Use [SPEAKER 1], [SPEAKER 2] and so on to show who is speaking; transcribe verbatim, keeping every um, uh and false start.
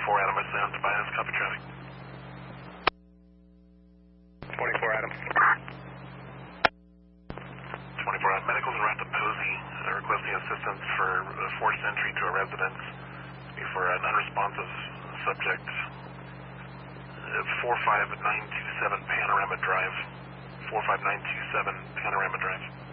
[SPEAKER 1] twenty-four Adam, I sound bias, copy traffic.
[SPEAKER 2] twenty-four Adam.
[SPEAKER 1] twenty-four Adam, medicals en route to Posey, uh, requesting assistance for uh, forced entry to a residence for an unresponsive subject. Uh, four five nine two seven Panorama Drive. four five nine two seven Panorama Drive.